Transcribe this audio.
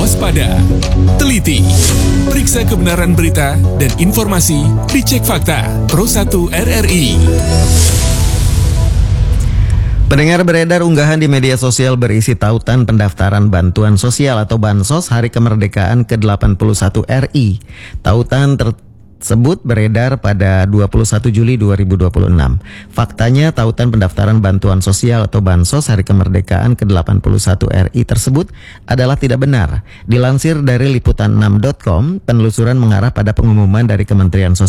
waspada, teliti, periksa kebenaran berita dan informasi, dicek fakta. Pro 1 RRI. Pendengar, beredar unggahan di media sosial berisi tautan pendaftaran bantuan sosial atau Bansos Hari Kemerdekaan ke-81 RI. Tautan tersebut beredar pada 21 Juli 2026. Faktanya, tautan pendaftaran bantuan sosial atau Bansos Hari Kemerdekaan ke-81 RI tersebut adalah tidak benar. Dilansir dari liputan6.com, penelusuran mengarah pada pengumuman dari Kementerian Sosial